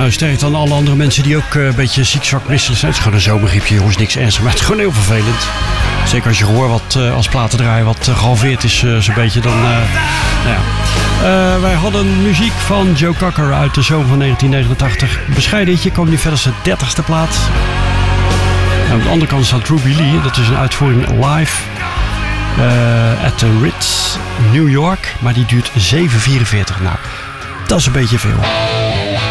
Nou, sterk dan alle andere mensen die ook een beetje ziek, zwak, misselijk zijn. Het is gewoon een zomergriepje, jongens, niks ernstig. Maar het is gewoon heel vervelend. Zeker als je gehoor wat als platendraai wat gehalveerd is zo'n beetje, dan... wij hadden muziek van Joe Cocker uit de zomer van 1989. Bescheidenetje, kwam nu verder zijn 30ste plaat. En aan de andere kant staat Ruby Lee. Dat is een uitvoering live at the Ritz, New York. Maar die duurt 7:44. Nou, dat is een beetje veel.